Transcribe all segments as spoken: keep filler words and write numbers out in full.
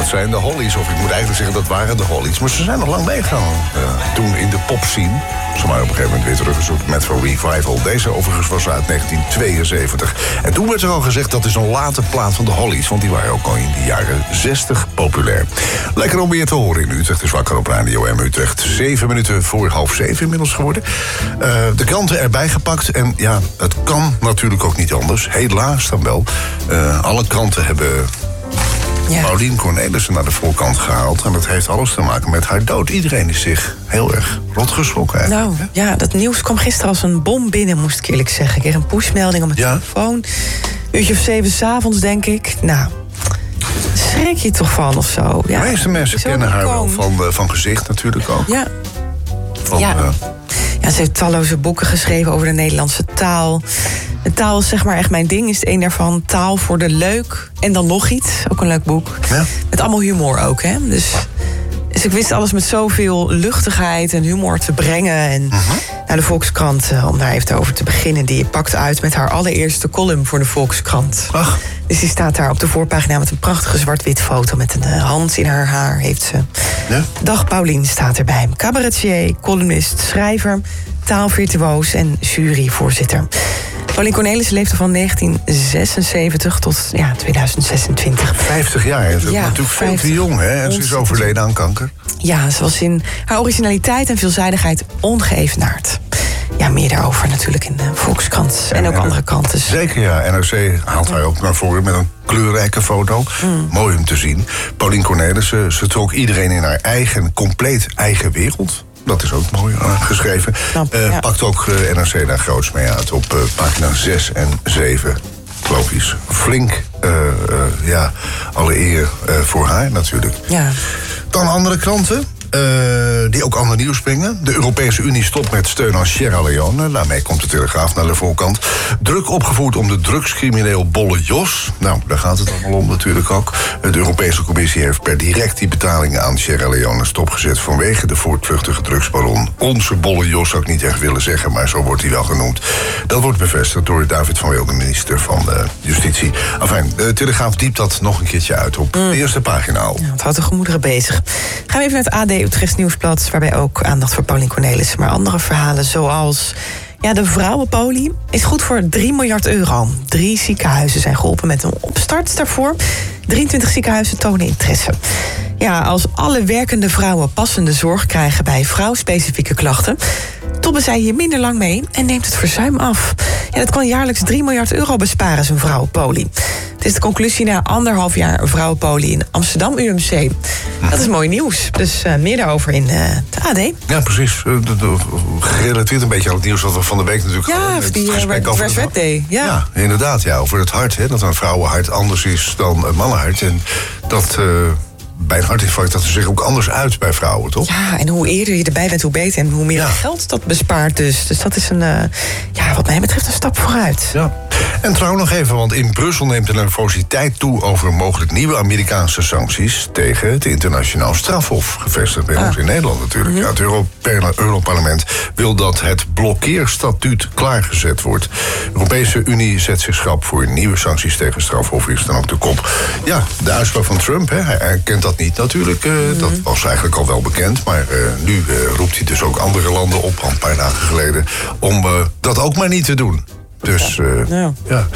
dat zijn de Hollies. Of ik moet eigenlijk zeggen, dat waren de Hollies. Maar ze zijn nog lang meegegaan. Uh, toen in de popscene. Ze waren op een gegeven moment weer teruggezocht met voor Revival. Deze overigens was uit negentien tweeënzeventig. En toen werd er al gezegd, dat is een late plaat van de Hollies. Want die waren ook al in de jaren zestig populair. Lekker om weer te horen in Utrecht. Dus wakker op Radio M Utrecht. Zeven minuten voor half zeven inmiddels geworden. Uh, de kranten erbij gepakt. En ja, het kan natuurlijk ook niet anders. Helaas dan wel. Uh, alle kranten hebben... Ja. Paulien Cornelissen naar de voorkant gehaald. En dat heeft alles te maken met haar dood. Iedereen is zich heel erg rot geschrokken eigenlijk. Nou, ja, dat nieuws kwam gisteren als een bom binnen, moest ik eerlijk zeggen. Ik kreeg een pushmelding op mijn ja. telefoon. Uurtje of zeven 's avonds, denk ik. Nou, schrik je toch van of zo? Ja, de meeste mensen kennen haar wel van, uh, van gezicht natuurlijk ook. Ja. Van, ja. Uh, ja, ze heeft talloze boeken geschreven over de Nederlandse taal. De taal is zeg maar echt mijn ding. Is het een daarvan. Taal voor de leuk. En dan nog iets. Ook een leuk boek. Ja. Met allemaal humor ook, hè. Dus, dus ik wist alles met zoveel luchtigheid en humor te brengen. En uh-huh. naar de Volkskrant, om daar even over te beginnen... die pakt uit met haar allereerste column voor de Volkskrant. Ach. Dus die staat daar op de voorpagina met een prachtige zwart-wit foto... met een hand in haar haar heeft ze. Ja? Dag Paulien staat erbij. Cabaretier, columnist, schrijver, taalvirtuoos en juryvoorzitter. Paulien Cornelissen leefde van negentien zesenzeventig tot ja, tweeduizend zesentwintig. vijftig jaar, dat is ja, natuurlijk veel te jong, hè? En ze is overleden aan kanker. Ja, ze was in haar originaliteit en veelzijdigheid ongeëvenaard. Ja, meer daarover natuurlijk in de Volkskrant en, en ook andere kranten. Zeker, ja. N R C haalt haar ook naar voren met een kleurrijke foto. Mm. Mooi om te zien. Paulien Cornelissen, ze trok iedereen in haar eigen, compleet eigen wereld. Dat is ook mooi uh, geschreven. Knap, uh, ja. Pakt ook uh, N R C daar groots mee uit op uh, pagina zes en zeven. Logisch. Flink, uh, uh, ja, alle eer uh, voor haar natuurlijk. Ja. Dan andere kranten. Uh, die ook ander nieuws brengen. De Europese Unie stopt met steun aan Sierra Leone. Daarmee komt de Telegraaf naar de voorkant. Druk opgevoerd om de drugscrimineel Bolle Jos. Nou, daar gaat het allemaal om natuurlijk ook. De Europese Commissie heeft per direct die betalingen aan Sierra Leone stopgezet... vanwege de voortvluchtige drugsbaron. Onze Bolle Jos zou ik niet echt willen zeggen, maar zo wordt hij wel genoemd. Dat wordt bevestigd door David van Wilde, minister van uh, Justitie. Enfin, de Telegraaf diept dat nog een keertje uit op mm. de eerste pagina al. Ja, het houdt de gemoederen bezig. Gaan we even naar het A D Utrechts Nieuwsblad, waarbij ook aandacht voor Paulien Cornelissen, maar andere verhalen zoals... Ja, de vrouwenpolie is goed voor drie miljard euro. Drie ziekenhuizen zijn geholpen met een opstart daarvoor. drieëntwintig ziekenhuizen tonen interesse. Ja, als alle werkende vrouwen passende zorg krijgen bij vrouwspecifieke klachten... tobben zij hier minder lang mee en neemt het verzuim af. Ja, dat kan jaarlijks drie miljard euro besparen, zo'n vrouwenpolie. Het is de conclusie na anderhalf jaar vrouwenpolie in Amsterdam U M C. Dat is mooi nieuws. Dus uh, meer daarover in uh, de A D. Ja, precies. Uh, gerelateerd een beetje aan het nieuws wat we van de week natuurlijk ja, hadden. Die Reverse Red Day. Ja. ja, inderdaad. Ja, over het hart. Hè, dat een vrouwenhart anders is dan een mannenhart. En dat... Uh, bij een hartinfarct dat er zich ook anders uit bij vrouwen, toch? Ja, en hoe eerder je erbij bent, hoe beter. En hoe meer ja. geld dat bespaart dus. Dus dat is een, uh, ja, wat mij betreft een stap vooruit. Ja. En trouw nog even, want in Brussel neemt de nervositeit toe... over mogelijk nieuwe Amerikaanse sancties tegen het internationaal strafhof. Gevestigd bij ah. ons in Nederland natuurlijk. Mm-hmm. Ja, het Euro- Europarlement wil dat het blokkeerstatuut klaargezet wordt. De Europese Unie zet zich schrap voor nieuwe sancties tegen het strafhof. Is dan ook de kop. Ja, de uitspraak van Trump, hè, hij erkent dat niet natuurlijk. Uh, mm-hmm. Dat was eigenlijk al wel bekend. Maar uh, nu uh, roept hij dus ook andere landen op, al een paar dagen geleden... om uh, dat ook maar niet te doen. Dus uh, ja. ja.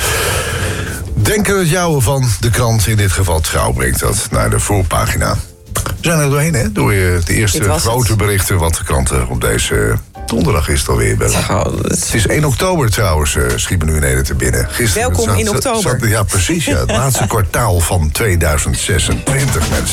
Denken het jouwe van de krant, in dit geval Trouw, brengt dat naar de voorpagina. We zijn er doorheen, hè? Door uh, de eerste grote het. berichten wat de kranten op deze... Donderdag is het alweer. Oh, het is één oktober trouwens, uh, schiet me nu ineens te binnen. Gisteren, Welkom zat, in oktober. Zat, ja, precies. Ja, het laatste kwartaal van tweeduizend zesentwintig, mensen.